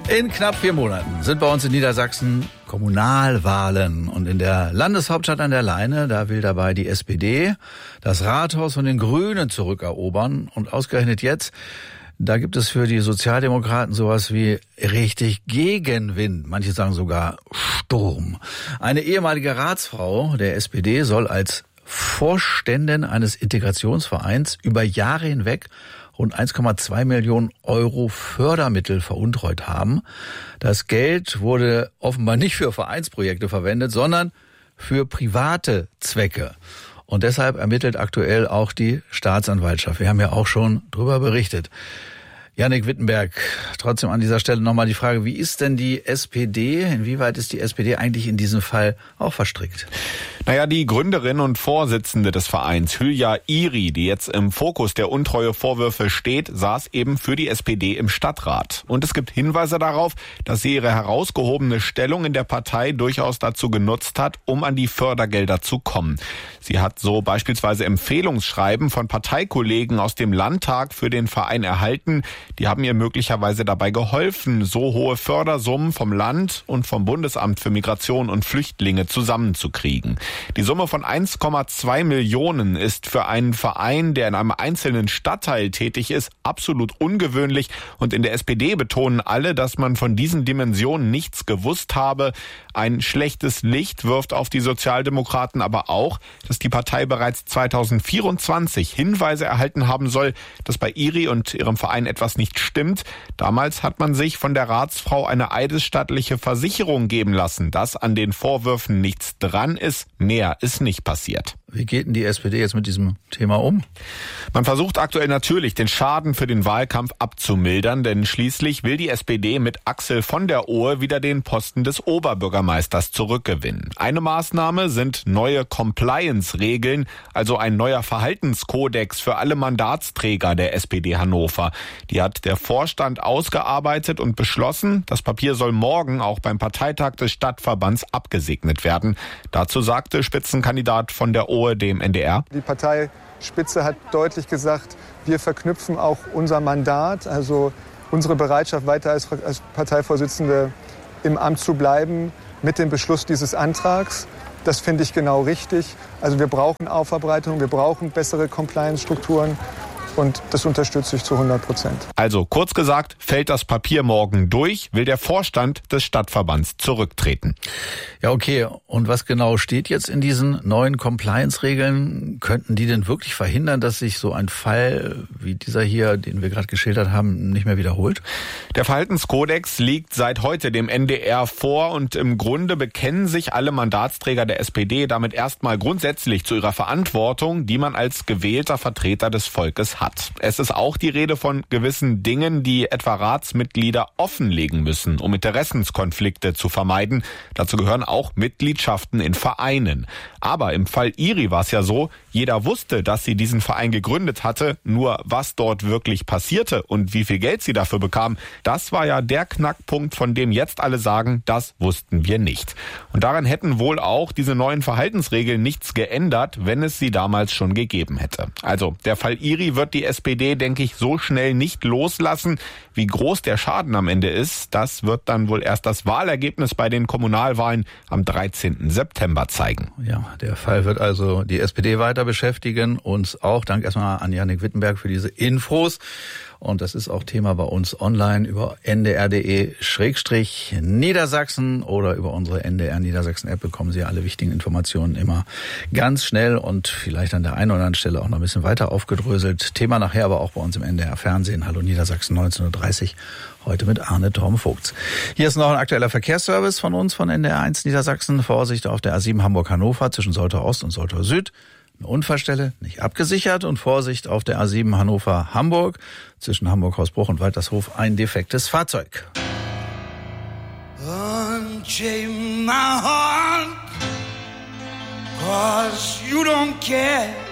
In knapp 4 Monaten sind bei uns in Niedersachsen Kommunalwahlen. Und in der Landeshauptstadt an der Leine, da will dabei die SPD das Rathaus von den Grünen zurückerobern. Und ausgerechnet jetzt, da gibt es für die Sozialdemokraten sowas wie richtig Gegenwind. Manche sagen sogar Sturm. Eine ehemalige Ratsfrau der SPD soll als Vorständin eines Integrationsvereins über Jahre hinweg rund 1,2 Millionen Euro Fördermittel veruntreut haben. Das Geld wurde offenbar nicht für Vereinsprojekte verwendet, sondern für private Zwecke. Und deshalb ermittelt aktuell auch die Staatsanwaltschaft. Wir haben ja auch schon drüber berichtet. Jannik Wittenberg, trotzdem an dieser Stelle nochmal die Frage, wie ist denn die SPD, inwieweit ist die SPD eigentlich in diesem Fall auch verstrickt? Naja, die Gründerin und Vorsitzende des Vereins, Hülya Iri, die jetzt im Fokus der Untreue-Vorwürfe steht, saß eben für die SPD im Stadtrat. Und es gibt Hinweise darauf, dass sie ihre herausgehobene Stellung in der Partei durchaus dazu genutzt hat, um an die Fördergelder zu kommen. Sie hat so beispielsweise Empfehlungsschreiben von Parteikollegen aus dem Landtag für den Verein erhalten. Die haben ihr möglicherweise dabei geholfen, so hohe Fördersummen vom Land und vom Bundesamt für Migration und Flüchtlinge zusammenzukriegen. Die Summe von 1,2 Millionen ist für einen Verein, der in einem einzelnen Stadtteil tätig ist, absolut ungewöhnlich. Und in der SPD betonen alle, dass man von diesen Dimensionen nichts gewusst habe. Ein schlechtes Licht wirft auf die Sozialdemokraten aber auch, dass die Partei bereits 2024 Hinweise erhalten haben soll, dass bei Iri und ihrem Verein etwas nicht stimmt. Damals hat man sich von der Ratsfrau eine eidesstattliche Versicherung geben lassen, dass an den Vorwürfen nichts dran ist. Mehr ist nicht passiert. Wie geht denn die SPD jetzt mit diesem Thema um? Man versucht aktuell natürlich, den Schaden für den Wahlkampf abzumildern, denn schließlich will die SPD mit Axel von der Ohe wieder den Posten des Oberbürgermeisters zurückgewinnen. Eine Maßnahme sind neue Compliance-Regeln, also ein neuer Verhaltenskodex für alle Mandatsträger der SPD Hannover. Die hat der Vorstand ausgearbeitet und beschlossen. Das Papier soll morgen auch beim Parteitag des Stadtverbands abgesegnet werden. Dazu sagte Spitzenkandidat von der Ohe dem NDR. Die Parteispitze hat deutlich gesagt, wir verknüpfen auch unser Mandat, also unsere Bereitschaft, weiter als Parteivorsitzende im Amt zu bleiben, mit dem Beschluss dieses Antrags. Das finde ich genau richtig. Also wir brauchen Aufarbeitung, wir brauchen bessere Compliance-Strukturen. Und das unterstütze ich zu 100%. Also kurz gesagt, fällt das Papier morgen durch, will der Vorstand des Stadtverbands zurücktreten. Ja, okay. Und was genau steht jetzt in diesen neuen Compliance-Regeln? Könnten die denn wirklich verhindern, dass sich so ein Fall wie dieser hier, den wir gerade geschildert haben, nicht mehr wiederholt? Der Verhaltenskodex liegt seit heute dem NDR vor und im Grunde bekennen sich alle Mandatsträger der SPD damit erstmal grundsätzlich zu ihrer Verantwortung, die man als gewählter Vertreter des Volkes hat. Es ist auch die Rede von gewissen Dingen, die etwa Ratsmitglieder offenlegen müssen, um Interessenskonflikte zu vermeiden. Dazu gehören auch Mitgliedschaften in Vereinen. Aber im Fall Iri war es ja so, jeder wusste, dass sie diesen Verein gegründet hatte. Nur was dort wirklich passierte und wie viel Geld sie dafür bekam, das war ja der Knackpunkt, von dem jetzt alle sagen, das wussten wir nicht. Und daran hätten wohl auch diese neuen Verhaltensregeln nichts geändert, wenn es sie damals schon gegeben hätte. Also der Fall Iri wird die SPD, denke ich, so schnell nicht loslassen. Wie groß der Schaden am Ende ist, das wird dann wohl erst das Wahlergebnis bei den Kommunalwahlen am 13. September zeigen. Ja, der Fall wird also die SPD weiter beschäftigen. Uns auch. Dank erstmal an Jannik Wittenberg für diese Infos. Und das ist auch Thema bei uns online über ndr.de/Niedersachsen oder über unsere NDR Niedersachsen App bekommen Sie alle wichtigen Informationen immer ganz schnell und vielleicht an der einen oder anderen Stelle auch noch ein bisschen weiter aufgedröselt. Thema nachher aber auch bei uns im NDR Fernsehen. Hallo Niedersachsen 19.30 Uhr. Heute mit Arne Torm-Vogts. Hier ist noch ein aktueller Verkehrsservice von uns von NDR1 Niedersachsen. Vorsicht auf der A7 Hamburg-Hannover zwischen Soltau Ost und Soltau Süd. Eine Unfallstelle, nicht abgesichert und Vorsicht auf der A7 Hannover-Hamburg zwischen Hamburg-Hausbruch und Waltershof ein defektes Fahrzeug. Unchain my heart, 'cause you don't care.